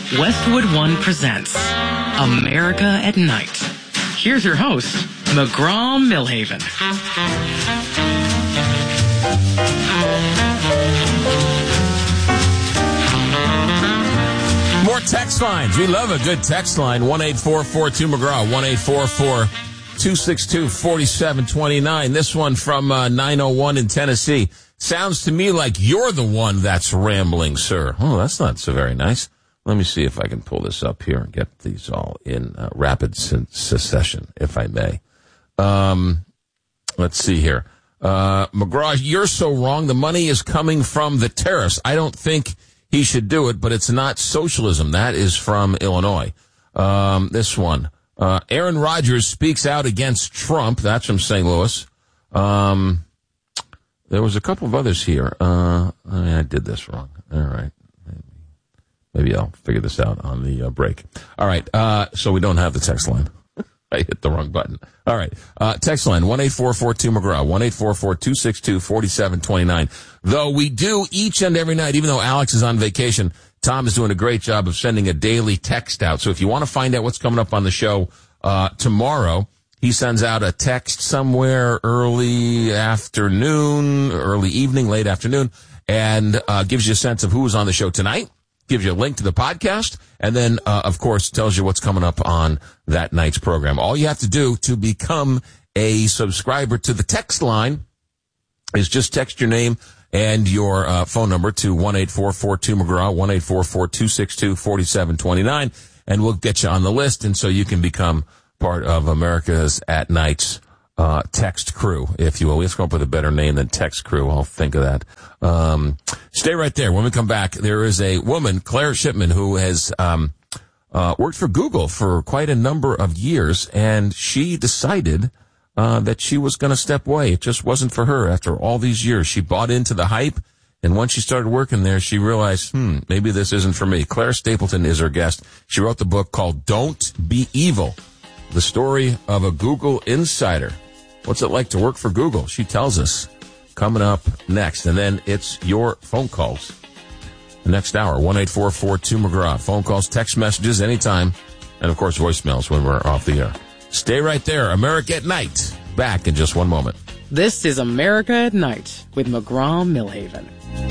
Westwood One presents America at Night. Here's your host, McGraw-Milhaven. More text lines. We love a good text line. 1-844-2-McGraw. 1-844-262-4729. This one from 901 in Tennessee. Sounds to me like you're the one that's rambling, sir. Oh, that's not so very nice. Let me see if I can pull this up here and get these all in rapid succession, if I may. Let's see here. McGraw, you're so wrong. The money is coming from the terrorists. I don't think he should do it, but it's not socialism. That is from Illinois. This one. Aaron Rodgers speaks out against Trump. That's from St. Louis. There was a couple of others here. I did this wrong. All right. Maybe I'll figure this out on the break. All right. So we don't have the text line. I hit the wrong button. All right. Text line, 1-844-2-McGraw, 1-844-262-4729. Though we do each and every night, even though Alex is on vacation, Tom is doing a great job of sending a daily text out. So if you want to find out what's coming up on the show tomorrow, he sends out a text somewhere early afternoon, early evening, late afternoon, and gives you a sense of who's on the show tonight. Gives you a link to the podcast, and then, of course, tells you what's coming up on that night's program. All you have to do to become a subscriber to the text line is just text your name and your phone number to 1-844-2-McGraw, 1-844-262-4729, and we'll get you on the list, and so you can become part of America's At Night's text crew, if you will. Let's come up with a better name than text crew. I'll think of that. Stay right there. When we come back, there is a woman, Claire Shipman, who has worked for Google for quite a number of years, and she decided that she was going to step away. It just wasn't for her after all these years. She bought into the hype, and once she started working there, she realized, maybe this isn't for me. Claire Stapleton is her guest. She wrote the book called Don't Be Evil, the story of a Google insider. What's it like to work for Google? She tells us coming up next. And then it's your phone calls. The next hour, 1-844-2-McGraw. Phone calls, text messages anytime. And, of course, voicemails when we're off the air. Stay right there. America at Night. Back in just one moment. This is America at Night with McGraw-Milhaven.